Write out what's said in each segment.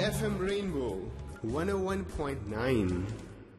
FM Rainbow 101.9.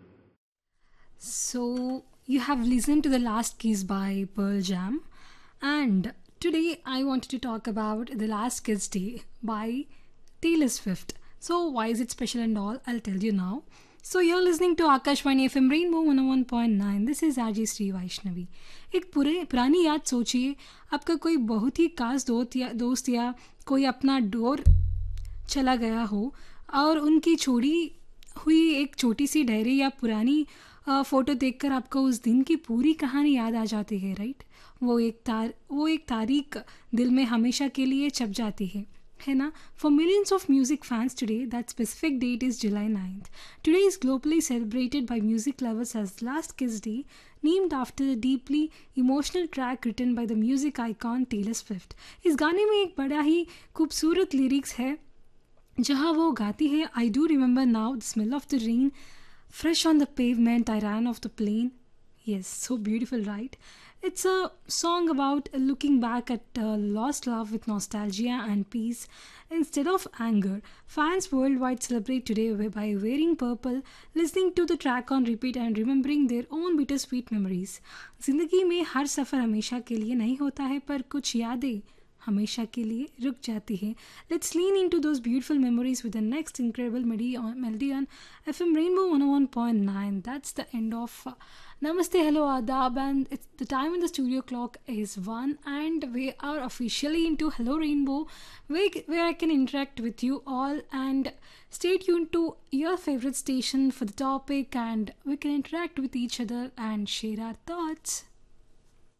So, you have listened to The Last Kiss by Pearl Jam, and today I wanted to talk about The Last Kiss Day by Taylor Swift. So, why is it special and all? I'll tell you now. So, you're listening to Akashvani FM Rainbow 101.9. This is RJ Sri Vaishnavi. एक पुरानी याद सोचिए, आपका कोई बहुत ही खास दोस्त या कोई अपना डोर चला गया हो और उनकी छोड़ी हुई एक छोटी सी डायरी या पुरानी फ़ोटो देखकर आपको उस दिन की पूरी कहानी याद आ जाती है, राइट? वो एक तारीख दिल में हमेशा के लिए छप जाती है ना? For millions of music fans today, that specific date is July 9th. Today is globally celebrated by music lovers as Last Kiss Day, named after a deeply emotional track written by the music icon Taylor Swift. इस गाने में एक बड़ा ही खूबसूरत lyrics है जहाँ वो गाती है, I do remember now the smell of the rain, fresh on the pavement, I ran off the plane. Yes, so beautiful, right? It's a song about looking back at lost love with nostalgia and peace instead of anger. Fans worldwide celebrate today by wearing purple, listening to the track on repeat and remembering their own bittersweet memories. जिंदगी में हर सफ़र हमेशा के लिए नहीं होता है, पर कुछ यादें हमेशा के लिए रुक जाती है. Let's lean into those beautiful memories with the next incredible melody on FM Rainbow 101.9. That's the end of Namaste, hello, Adab, and it's the time in the studio clock is 1, and we are officially into Hello Rainbow, where I can interact with you all, and stay tuned to your favorite station for the topic, and we can interact with each other and share our thoughts.